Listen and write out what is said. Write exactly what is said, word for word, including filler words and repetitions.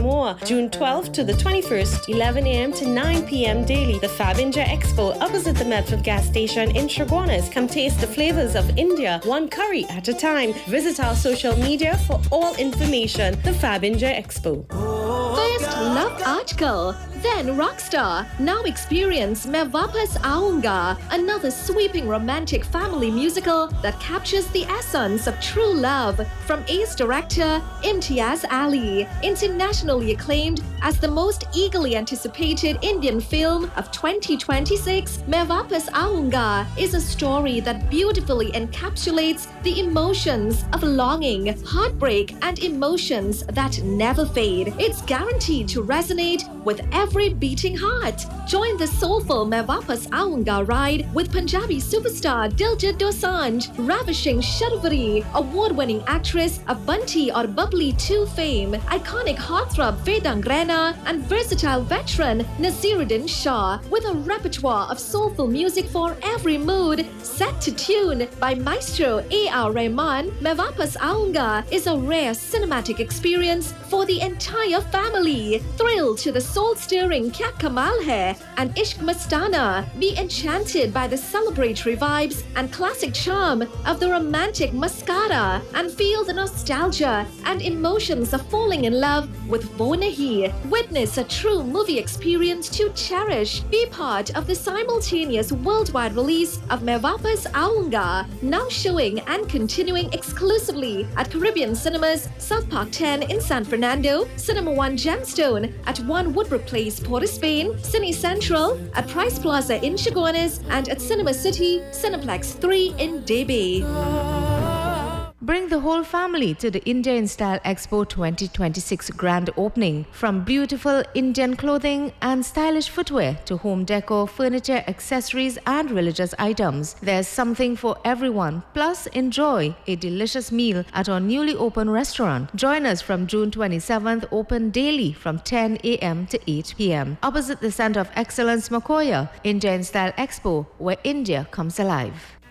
more. June twelfth to the twenty-first, eleven a.m. to nine p.m. daily. The Fab India Expo opposite the Medford gas station in Chaguanas. Come taste the flavors of India, one curry at a time. Visit our social media for all information. The Fab India Expo. First loved article, then rockstar. Now experience Main Vapas Aaunga, another sweeping romantic family musical that captures the essence of true love. From ace director Imtiaz Ali, internationally acclaimed as the most eagerly anticipated Indian film of twenty twenty-six, Main Vapas Aaunga is a story that beautifully encapsulates the emotions of longing, heartbreak, and emotions that never fade. It's guaranteed to resonate with every beating heart. Join the soulful Main Vapas Aaunga ride with Punjabi superstar Diljit Dosanjh, ravishing Sharavari, award-winning actress of Bunty or Bubbly two fame, iconic heartthrob Vedang Raina, and versatile veteran Naseeruddin Shah, with a repertoire of soulful music for every mood. Set to tune by Maestro A R Rahman, Main Vapas Aaunga is a rare cinematic experience for the entire family. Thrill to the soul-stirring Kya Kamal Hai and Ishq Mastana. Be enchanted by the celebratory vibes and classic charm of the romantic Mascara, and feel the nostalgia and emotions of falling in love with Wo Nahi. Witness a true movie experience to cherish. Be part of the simultaneous worldwide release of Main Vapas Aaunga, now showing and continuing exclusively at Caribbean Cinemas, South Park ten in San Fernando, Cinema One Gemstone at One Woodbrook Place, Port of Spain, Cine Central at Price Plaza in Chaguanas, and at Cinema City, Cineplex three in Debe. Bring the whole family to the India in Style Expo twenty twenty-six grand opening. From beautiful Indian clothing and stylish footwear to home decor, furniture, accessories and religious items, there's something for everyone. Plus, enjoy a delicious meal at our newly opened restaurant. Join us from June twenty-seventh, open daily from ten a.m. to eight p.m. opposite the Center of Excellence, Makoya. India in Style Expo, where India comes alive.